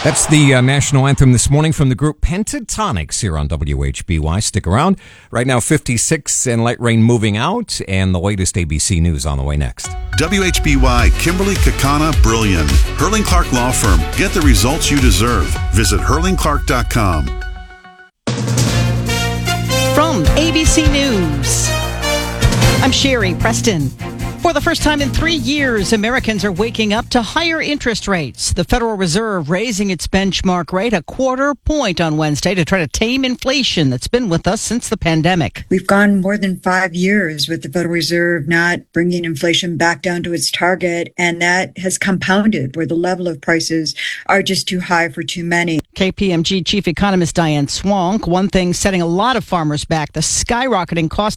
That's the national anthem this morning from the group Pentatonix here on WHBY. Stick around. Right now, 56 and light rain moving out, and the latest ABC News on the way next. WHBY Kimberly Kakana Brilliant. Hurling Clark Law Firm. Get the results you deserve. Visit hurlingclark.com. From ABC News, I'm Sherry Preston. For the first time in 3 years, Americans are waking up to higher interest rates. The Federal Reserve raising its benchmark rate a quarter point on Wednesday to try to tame inflation that's been with us since the pandemic. We've gone more than 5 years with the Federal Reserve not bringing inflation back down to its target, and that has compounded where the level of prices are just too high for too many. KPMG Chief Economist Diane Swonk, one thing setting a lot of farmers back, the skyrocketing cost